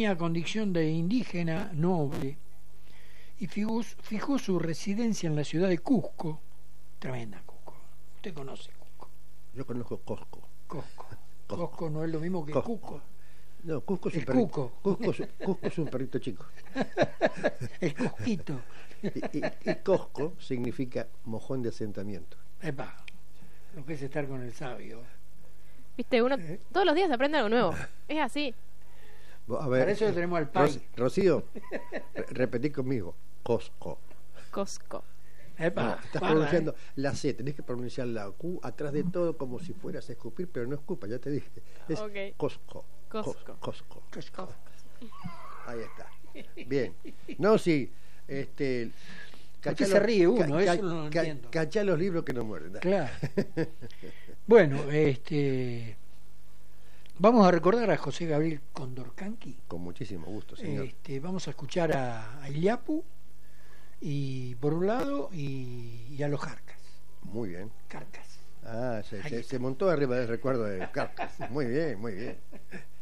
tenía condición de indígena noble y fijó su residencia en la ciudad de Cusco. Tremenda Cusco. Usted conoce Cusco. Yo conozco Cosco. Cusco no es lo mismo que Cusco. No, Cusco es un perrito. Cusco es un perrito chico. El Cusquito. Y Cosco significa mojón de asentamiento. Epa, lo que es estar con el sabio. Viste, uno todos los días aprende algo nuevo. Es así. A ver, para eso tenemos al país. Rocío, repetí conmigo. Cosco. Cosco. Epa, No, estás pronunciando la C, tenés que pronunciar la Q atrás de todo como si fueras a escupir, pero no escupa, ya te dije. Es Okay. Cosco. Cosco. Cosco. Ahí está. Bien. No, sí. ¿Por qué se ríe uno? Eso no lo entiendo. Cachá los libros que no muerden. Claro. Bueno, vamos a recordar a José Gabriel Condorcanqui. Con muchísimo gusto, señor. Vamos a escuchar a Iliapu y por un lado y a los Carcas. Muy bien. Carcas. Se montó arriba del recuerdo de Carcas. Muy bien, muy bien.